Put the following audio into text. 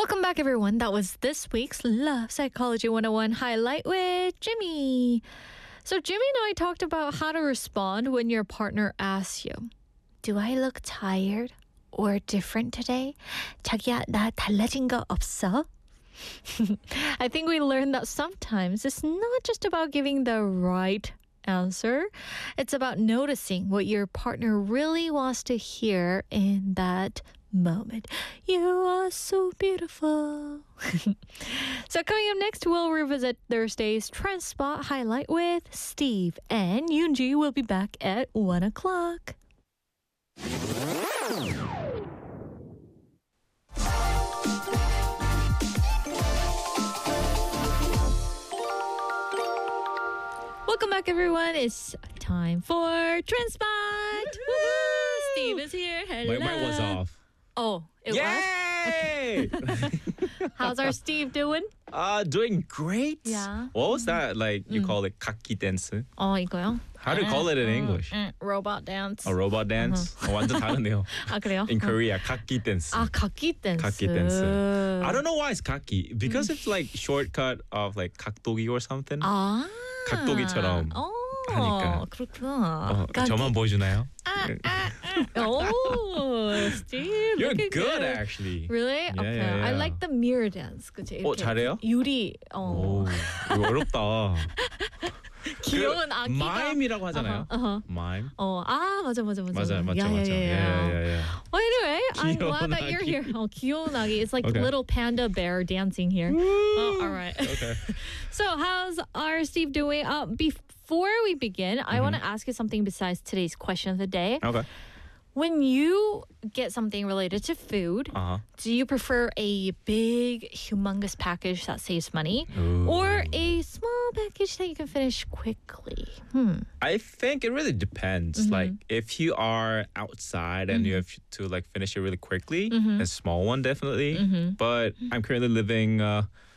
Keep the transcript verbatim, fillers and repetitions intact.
Welcome back, everyone. That was this week's Love Psychology one oh one highlight with Jimmy. So Jimmy and I talked about how to respond when your partner asks you, "Do I look tired or different today? 자기야, 나 달라진 거 없어?" I think we learned that sometimes it's not just about giving the right answer. It's about noticing what your partner really wants to hear in that moment. You are so beautiful. So coming up next, we'll revisit Thursday's Trend Spot highlight with Steve, and Yoonji will be back at one o'clock. Welcome back, everyone. It's time for Trend Spot. Woo-hoo! Steve is here. Hello. My mic was off. Oh, it Yay! was? How's our Steve doing? uh, doing great. Yeah. What was that? Like, you call it kaki dance? 어, 이거요? How do you call it in English? 음, robot dance. A robot dance? 어, 완전 다르네요. 아, 그래요? In Korea, kaki dance. 아, 각기 댄스. Kaki dance. I don't know why it's kaki. Because it's like shortcut of like kakdogi or something. 아. 각도기처럼 어, 하니까. 그렇구나. 어, 저만 보여주나요? 아, 아, 아. Oh, Steve. You're looking good, actually. Really? Yeah, okay. yeah, I yeah. like the mirror dance. 그치? 어, 이렇게 잘해요? 유리. 어. 오, 이거 어렵다. 귀여운 그 아기가. 마임이라고 하잖아요. Uh-huh, uh-huh. 마임. 어, 아, 맞아, 맞아, 맞아. 맞아요, 맞죠, yeah, 맞죠. Yeah, yeah, yeah, yeah, yeah. Well, anyway, I'm 귀여운 glad that you're 아기. here. Oh, 귀여운 아기. It's like Okay. little panda bear dancing here. Oh, all right. Okay. So, how's our Steve doing? Uh, before we begin, I want to ask you something besides today's question of the day. Okay. When you get something related to food, Uh-huh. do you prefer a big, humongous package that saves money, Ooh. or a small package that you can finish quickly? Hmm. I think it really depends. Like if you are outside and you have to like finish it really quickly, a small one definitely. But I'm currently living uh,